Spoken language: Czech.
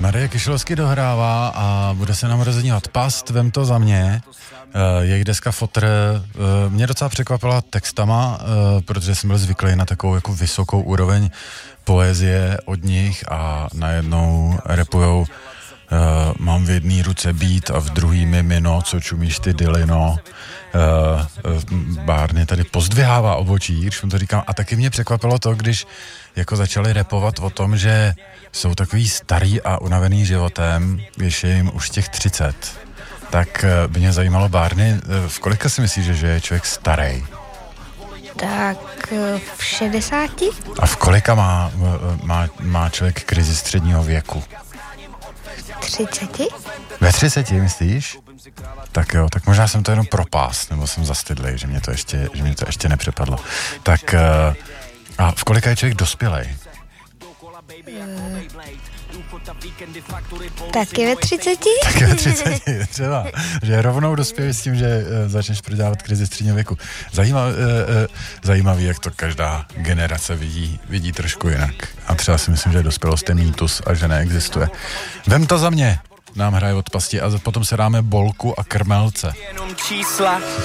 Marie Kyšlovsky dohrává a bude se nám rozenívat Past, vem to za mě. Jejich deska Fotr mě docela překvapila textama, protože jsem byl zvyklý na takovou jako vysokou úroveň poezie od nich a najednou rapujou mám v jedné ruce beat a v druhý mimino, co čumíš ty Dylino. Barney tady pozdvihává obočí, když mu to říkám. A taky mě překvapilo to, když jako začali rapovat o tom, že jsou takový starý a unavený životem, když je jim už těch 30. Tak by mě zajímalo, Barney, v kolika si myslíš, že je člověk starý? Tak v 60. A v kolika má člověk krizi středního věku? 30. Ve 30, myslíš? Tak jo, tak možná jsem to jenom propás, nebo jsem zastydlej, že mě to ještě nepřepadlo. Tak a v kolika je člověk dospělej? Taky ve 30? Taky ve 30, třeba. Že rovnou dospělý s tím, že začneš prodělávat krizi středního věku. Zajímavý, jak to každá generace vidí trošku jinak. A třeba si myslím, že dospělost je mýtus a že neexistuje. Vem to za mě. Nám hraje od Pasti a potom se dáme Bolku a Krmelce.